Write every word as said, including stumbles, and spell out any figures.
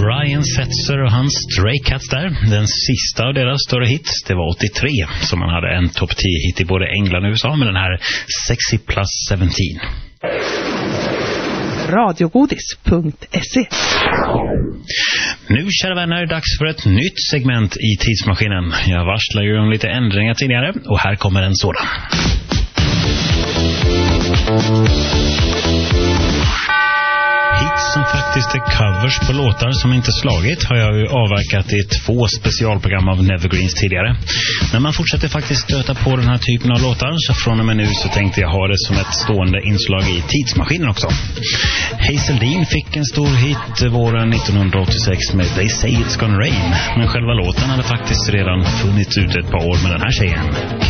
Brian Setzer och hans Stray Cats där. Den sista av deras större hits, det var åttiotre, som man hade en topp tio hit i både England och U S A med den här Sexy plus sjutton. radiogodis punkt se. Nu, kära vänner, dags för ett nytt segment i Tidsmaskinen. Jag varslar ju om lite ändringar tidigare och här kommer en sådan. Hits som faktiskt är covers på låtar som inte slagit har jag ju avverkat i två specialprogram av Nevergreens tidigare. Men man fortsätter faktiskt stöta på den här typen av låtar, så från och med nu så tänkte jag ha det som ett stående inslag i Tidsmaskinen också. Hazel Dean fick en stor hit våren nittonhundraåttiosex med They Say It's Gonna Rain, men själva låten hade faktiskt redan funnits ut ett par år med den här tjejen.